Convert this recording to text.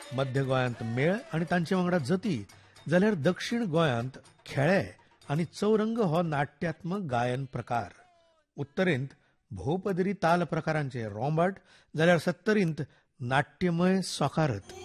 मध्य गोंयांत मेळ आनी तांचे वांगडा जती, जाल्यार दक्षिण गोंयांत खेळे आनी चौरंग हो नाट्यात्मक गायन प्रकार. उत्तरेंत भोवपदरी ताल प्रकारांचे रोंबट, जाल्यार सत्तरींत नाट्यमय सोकारत.